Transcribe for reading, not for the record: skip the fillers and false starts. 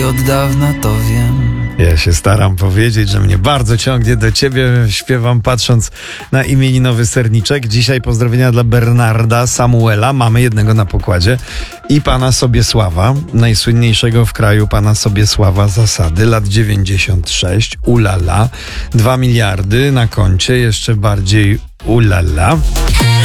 i od dawna to wiem. Ja się staram powiedzieć, że mnie bardzo ciągnie do ciebie. Śpiewam patrząc na imieninowy serniczek. Dzisiaj pozdrowienia dla Bernarda, Samuela, mamy jednego na pokładzie, i pana Sobiesława, najsłynniejszego w kraju pana Sobiesława Zasady, lat 96, ulala, 2 miliardy na koncie, jeszcze bardziej ulala.